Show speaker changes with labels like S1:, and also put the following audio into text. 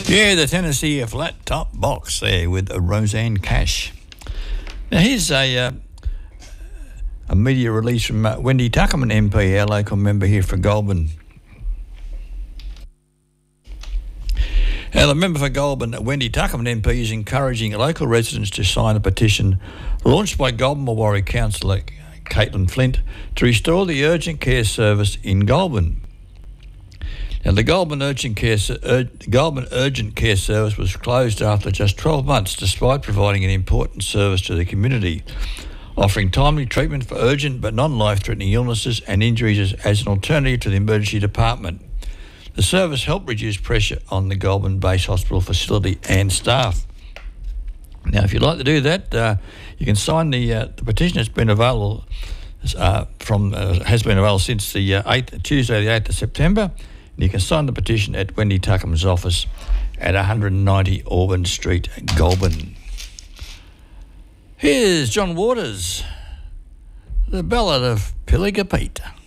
S1: Yeah, the Tennessee flat top box there with Roseanne Cash. Now here's a media release from Wendy Tuckerman MP, our local member here for Goulburn. Now, the member for Goulburn, Wendy Tuckerman MP, is encouraging local residents to sign a petition launched by Goulburn-Warwick Councillor Caitlin Flint to restore the urgent care service in Goulburn. Now, the Goulburn Urgent Care Service was closed after just 12 months, despite providing an important service to the community, offering timely treatment for urgent but non-life-threatening illnesses and injuries as an alternative to the emergency department. The service helped reduce pressure on the Goulburn Base Hospital facility and staff. Now, if you'd like to do that, you can sign the petition. It's been available has been available since the Tuesday, the 8th of September. And you can sign the petition at Wendy Tuckerman's office at 190 Auburn Street, Goulburn. Here's John Waters, the Ballad of Pilliga Pete.